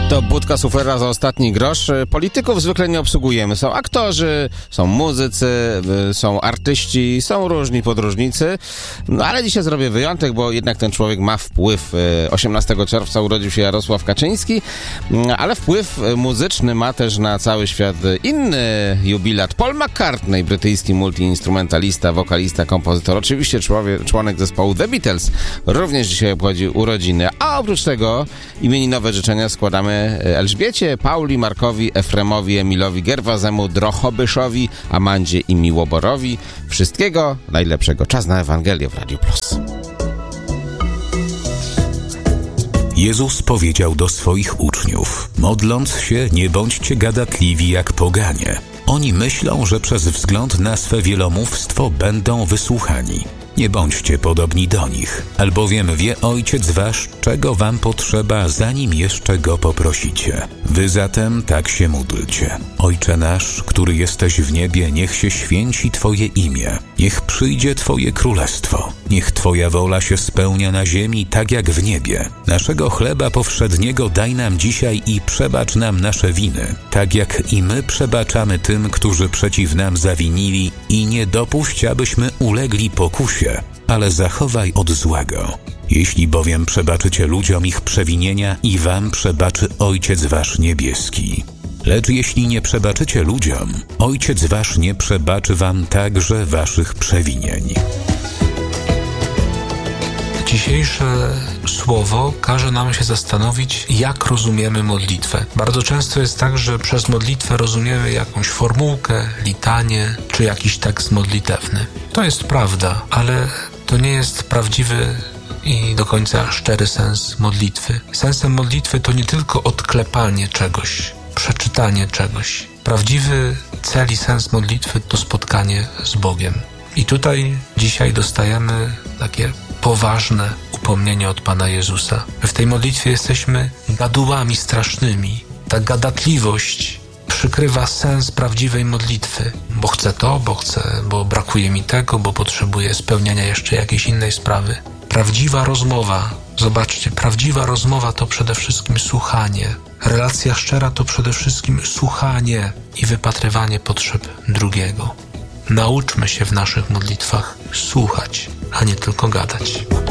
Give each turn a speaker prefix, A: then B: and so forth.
A: To budka suflera za ostatni grosz. Polityków zwykle nie obsługujemy. Są aktorzy, są muzycy, są artyści, są różni podróżnicy. No ale dzisiaj zrobię wyjątek, bo jednak ten człowiek ma wpływ. 18 czerwca urodził się Jarosław Kaczyński, ale wpływ muzyczny ma też na cały świat inny jubilat. Paul McCartney, brytyjski multiinstrumentalista, wokalista, kompozytor, oczywiście członek zespołu The Beatles, również dzisiaj obchodzi urodziny. A oprócz tego imieninowe życzenia składamy Elżbiecie, Pauli, Markowi, Efremowi, Emilowi, Gerwazemu, Drochobyszowi, Amandzie i Miłoborowi. Wszystkiego najlepszego. Czas na Ewangelię w Radiu Plus.
B: Jezus powiedział do swoich uczniów: modląc się, nie bądźcie gadatliwi jak poganie. Oni myślą, że przez wzgląd na swe wielomówstwo będą wysłuchani. Nie bądźcie podobni do nich, albowiem wie Ojciec wasz, czego wam potrzeba, zanim jeszcze Go poprosicie. Wy zatem tak się módlcie. Ojcze nasz, który jesteś w niebie, niech się święci Twoje imię. Niech przyjdzie Twoje królestwo. Niech Twoja wola się spełnia na ziemi, tak jak w niebie. Naszego chleba powszedniego daj nam dzisiaj i przebacz nam nasze winy, tak jak i my przebaczamy tym, którzy przeciw nam zawinili, i nie dopuść, abyśmy ulegli pokusie, ale zachowaj od złego. Jeśli bowiem przebaczycie ludziom ich przewinienia, i wam przebaczy Ojciec wasz niebieski. Lecz jeśli nie przebaczycie ludziom, Ojciec wasz nie przebaczy wam także waszych przewinień.
C: Dzisiejsze słowo każe nam się zastanowić, jak rozumiemy modlitwę. Bardzo często jest tak, że przez modlitwę rozumiemy jakąś formułkę, litanię czy jakiś tekst modlitewny. To jest prawda, ale to nie jest prawdziwy i do końca szczery sens modlitwy. Sensem modlitwy to nie tylko odklepanie czegoś, przeczytanie czegoś. Prawdziwy cel i sens modlitwy to spotkanie z Bogiem. I tutaj dzisiaj dostajemy takie poważne upomnienie od Pana Jezusa. My w tej modlitwie jesteśmy gadułami strasznymi. Ta gadatliwość przykrywa sens prawdziwej modlitwy. Bo chcę to, bo brakuje mi tego, bo potrzebuję spełniania jeszcze jakiejś innej sprawy. Prawdziwa rozmowa, zobaczcie, prawdziwa rozmowa to przede wszystkim słuchanie. Relacja szczera to przede wszystkim słuchanie i wypatrywanie potrzeb drugiego. Nauczmy się w naszych modlitwach słuchać, a nie tylko gadać.